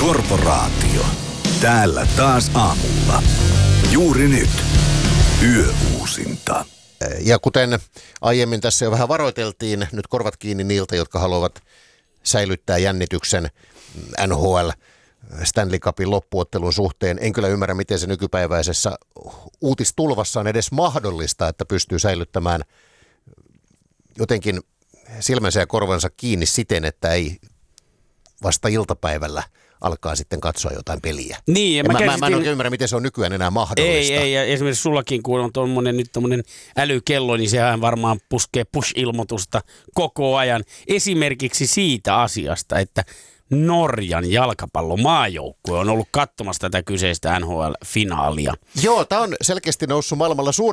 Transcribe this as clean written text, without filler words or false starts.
Korporaatio. Täällä taas aamulla. Juuri nyt. Yöuusinta. Ja kuten aiemmin tässä jo vähän varoiteltiin, nyt korvat kiinni niiltä, jotka haluavat säilyttää jännityksen NHL Stanley Cupin loppuottelun suhteen. En kyllä ymmärrä, miten se nykypäiväisessä uutistulvassa on edes mahdollista, että pystyy säilyttämään jotenkin silmänsä ja korvansa kiinni siten, että ei vasta iltapäivällä alkaa sitten katsoa jotain peliä. Niin, mä en oikein ymmärrä, miten se on nykyään enää mahdollista. Ei, ja esimerkiksi sullakin, kun on tommonen älykello, niin sehän varmaan puskee push-ilmoitusta koko ajan. Esimerkiksi siitä asiasta, että Norjan jalkapallomaajoukkue on ollut katsomassa tätä kyseistä NHL-finaalia. Joo, tämä on selkeästi noussut maailmalla